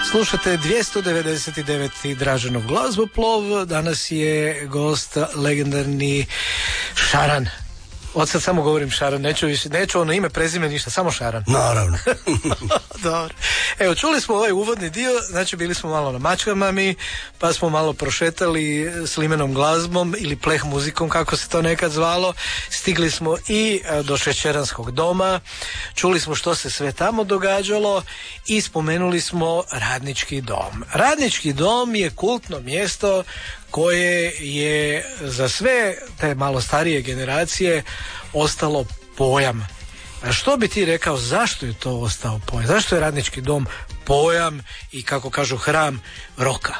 Slušate 299. Draženov glazboplov. Danas je gost legendarni Šaran. Od sad samo govorim Šaran, neću ono ime, prezime, ništa, samo Šaran. Naravno. Dobro. Evo, čuli smo ovaj uvodni dio, znači bili smo malo na mačkama mi, pa smo malo prošetali s limenom glazbom ili pleh muzikom, kako se to nekad zvalo. Stigli smo i do Šećeranskog doma, čuli smo što se sve tamo događalo i spomenuli smo Radnički dom. Radnički dom je kultno mjesto koje je za sve te malo starije generacije ostalo pojam. A što bi ti rekao, zašto je to ostao pojam? Zašto je Radnički dom pojam i, kako kažu, hram roka?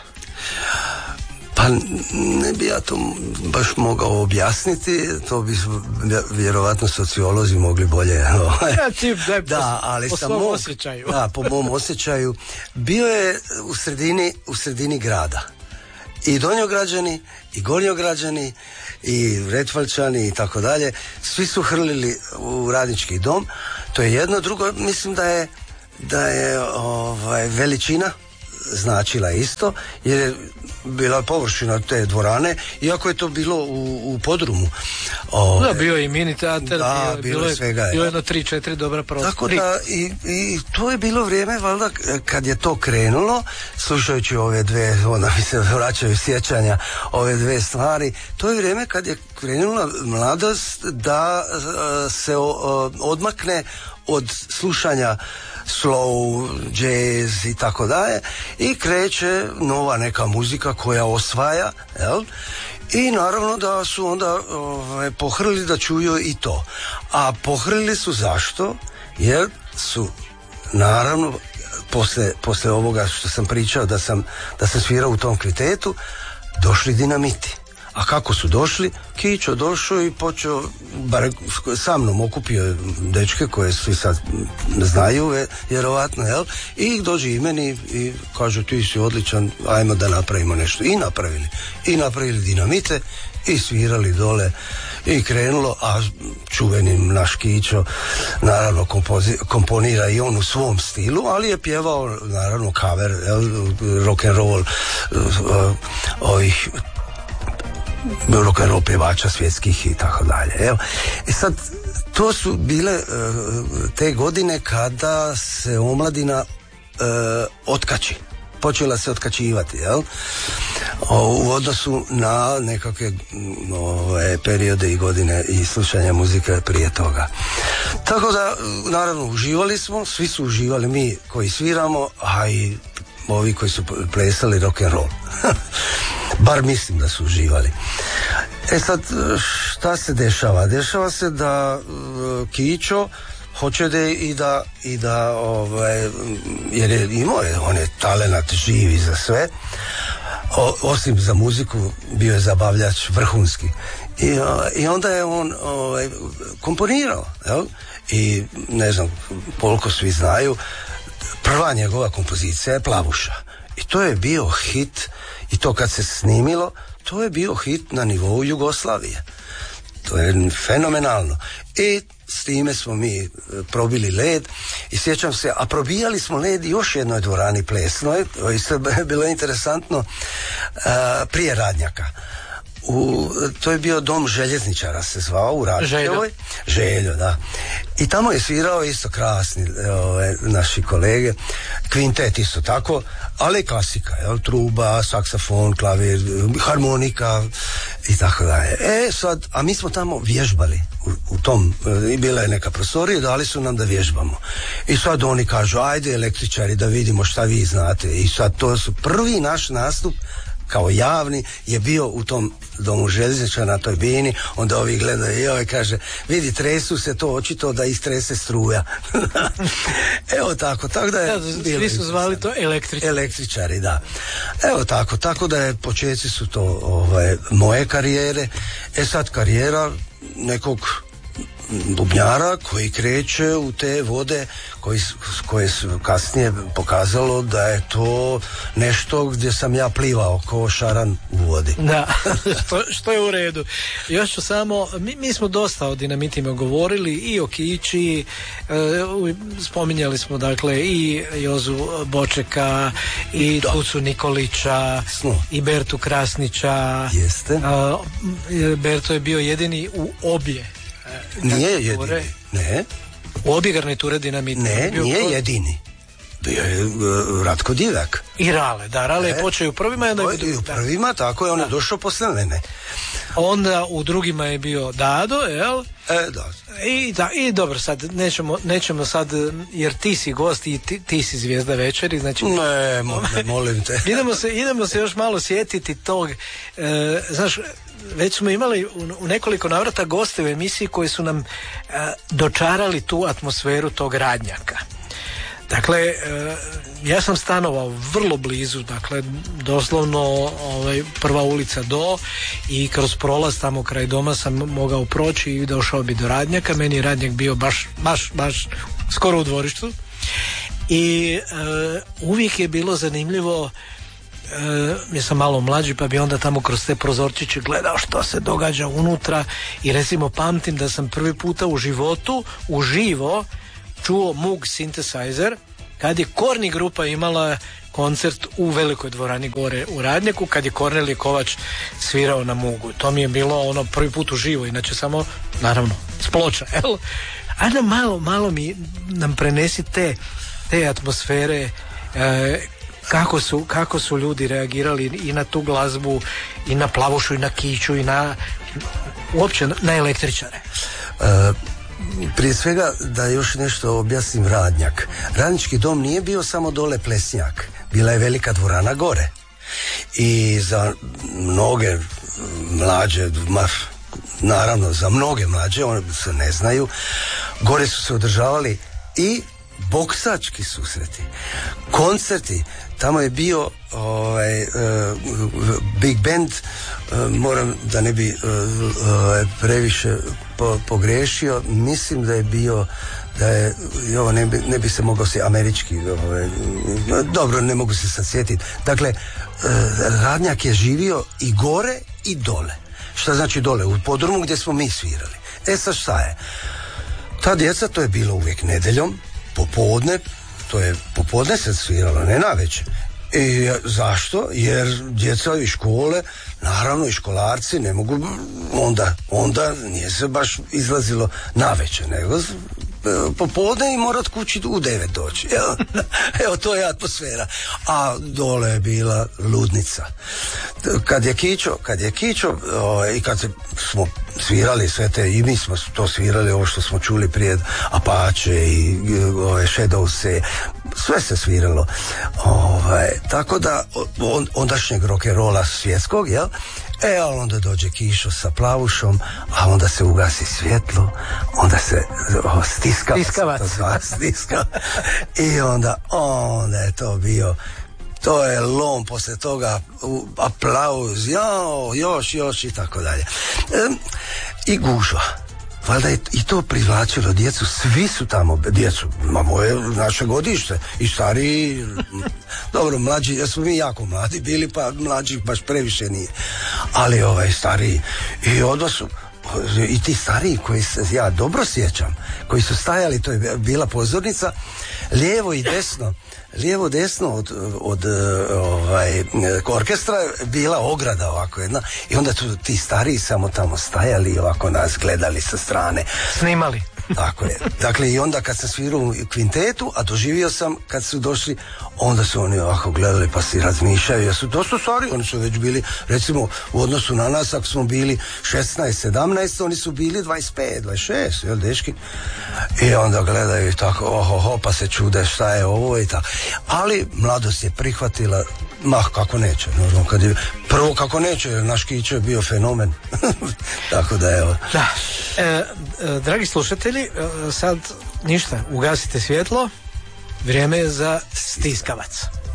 Pa ne bi ja to baš mogao objasniti, to bi vjerovatno sociolozi mogli bolje. Ja ti daj po svom osjećaju. Da, po mom osjećaju. Bio je u sredini grada. I Donjograđani, i Gornjograđani, i Retvaljčani i tako dalje, svi su hrlili u Radnički dom. To je jedno. Drugo, mislim da je veličina značila isto, jer je bila površina te dvorane, iako je to bilo u podrumu. Da, bio je i mini teatar, da, bilo je svega. Bilo je jedno 3-4 dobra prostora. Tako da, i to je bilo vrijeme, valjda, kad je to krenulo, slušajući ove dve, onda mi se vraćaju sjećanja, ove dve stvari, to je vrijeme kad je krenula mladost da se odmakne od slušanja slow, jazz i tako dalje, i kreće nova neka muzika koja osvaja, jel? I naravno da su onda pohrlili da čuju i to. A pohrlili su zašto? Jer su naravno posle ovoga što sam pričao da sam svirao u tom kvintetu, došli Dinamiti. A kako su došli? Kićo došao i počeo, bar sa mnom okupio dečke koje svi sad znaju, vjerovatno, jel? I dođe i meni i kažu, ti si odličan, ajmo da napravimo nešto. I napravili Dinamite i svirali dole i krenulo, a čuveni naš Kićo naravno komponira i on u svom stilu, ali je pjevao naravno cover, rock and roll, ovih rock and roll pjevača svjetskih i tako dalje. Evo. I sad, to su bile te godine kada se omladina otkači. Počela se otkačivati, jel? U odnosu na nekakve periode i godine i slušanja muzike prije toga. Tako da, naravno, uživali smo, svi su uživali, mi koji sviramo, a i ovi koji su plesali rock and roll. Bar mislim da su uživali. Sad, šta se dešava? Dešava se da Kićo hoće da jer je imao, on je talenat živi za sve, osim za muziku bio je zabavljač vrhunski. I onda je on komponirao, jel? I ne znam koliko svi znaju, prva njegova kompozicija je Plavuša. I to je bio hit, i to kad se snimilo, to je bio hit na nivou Jugoslavije. To je fenomenalno. I s time smo mi probili led i sjećam se, a probijali smo led i još jednoj dvorani plesnoj, to je bilo interesantno, prije Radnjaka. To je bio dom željezničara, se zvao, u Radnjevoj. Željo, da. I tamo je svirao isto krasni naši kolege, kvintet isto tako, ali klasika, jel? Truba, saksafon, klavir, harmonika i tako dalje. Sad, a mi smo tamo vježbali u tom, i bila je neka prostorija, dali su nam da vježbamo. I sad oni kažu, ajde električari da vidimo šta vi znate. I sad to su prvi naš nastup kao javni je bio u tom domu željezničara na toj bini, onda ovi gledaju i ovaj kaže, vidi, tresu se to očito da istrese struja. Evo tako da je... Svi su zvali to električari, da. Evo tako da je, početci su to moje karijere. Sad karijera nekog bubnjara koji kreće u te vode koje su kasnije pokazalo da je to nešto gdje sam ja plivao kao šaran u vodi. Da, što je u redu. Još ću samo, mi smo dosta o dinamitima govorili i o Kići, spominjali smo dakle i Jozu Bočeka i Tucu Nikolića i Bertu Krasnića. Jeste. Berto je bio jedini u obje. Nije jedini, ne. U obje garniture dinamita. Ne, nije jedini. Bio je Ratko Divjak. I Rale, da, Rale je počeo u prvima. I u prvima, tako je, on je došao posle mene. Onda u drugima je bio Dado, jel? Da. I dobro, sad nećemo sad, jer ti si gost i ti si zvijezda večeri, znači... Ne, molim te. idemo se još malo sjetiti tog, znaš, već smo imali u nekoliko navrata goste u emisiji koji su nam dočarali tu atmosferu tog Radnjaka. Dakle, ja sam stanovao vrlo blizu, dakle, doslovno prva ulica do, i kroz prolaz tamo kraj doma sam mogao proći i došao bi do Radnjaka. Meni je Radnjak bio baš skoro u dvorištu i uvijek je bilo zanimljivo. Ja sam malo mlađi pa bi onda tamo kroz te prozorčiće gledao što se događa unutra i recimo pamtim da sam prvi puta u životu uživo čuo Moog Synthesizer kad je Korni grupa imala koncert u velikoj dvorani gore u Radnjaku, kad je Kornelije Kovač svirao na Moogu. To mi je bilo prvi put uživo, inače samo naravno s ploča, jel? Ajde malo nam prenesi te atmosfere, kako su ljudi reagirali i na tu glazbu i na Plavušu i na Kiću i uopće na električare. Prije svega da još nešto objasnim Radnjak. Radnički dom nije bio samo dole Plesnjak, bila je velika dvorana gore i za mnoge mlađe, naravno za mnoge mlađe, one se ne znaju, gore su se održavali i boksački susreti, koncerti. Tamo je bio big band, moram da ne bi previše pogrešio, mislim da je bio, ovo ne bi se mogao se američki, dobro, ne mogu se sad sjetiti. Dakle, Radnjak je živio i gore i dole. Šta znači dole? U podrumu gdje smo mi svirali. Sad šta je? Ta djeca, to je bilo uvijek nedeljom, popodne se sviralo, ne navečer. I zašto? Jer djeca iz škole, naravno i školarci ne mogu, onda nije se baš izlazilo navečer, nego popodne i morat kući u 9 doći. Evo, to je atmosfera. A dole je bila ludnica. Kad je Kićo i kad smo svirali sve te, i mi smo to svirali, ovo što smo čuli prije, Apache i Shadowse, sve se sviralo. Tako da ondašnjeg rock'n'rolla svjetskog, jel? Ali onda dođe Kišo sa Plavušom, a onda se ugasi svjetlo, onda se stiskavac. I onda je to bio, to je lom, poslije toga aplauz, još i tako dalje. I gužva. Valjda je i to privlačilo djecu, svi su tamo, moje naše godište, i stariji, dobro, mlađi, jer smo mi jako mladi bili, pa mlađi baš previše nije, ali stariji, i odmah su, i ti stariji koji se ja dobro sjećam, koji su stajali, to je bila pozornica, lijevo desno od orkestra je bila ograda ovako jedna, i onda tu ti stariji samo tamo stajali i ovako nas gledali sa strane. Snimali. Tako je. Dakle, i onda kad sam svirao u kvintetu, a doživio sam kad su došli, onda su oni ovako gledali pa si razmišljaju, jer su dosta stari, oni su već bili, recimo, u odnosu na nas, ako smo bili 16, 17, oni su bili 25, 26, jel, dečki? I onda gledaju i tako, pa se čude šta je ovo i tako. Ali mladost je prihvatila, kako neće, normalno, prvo kako neće, jer naš Kićo je bio fenomen. Tako da evo. Da. Dragi slušatelji, sad ništa, ugasite svjetlo, vrijeme je za stiskavac.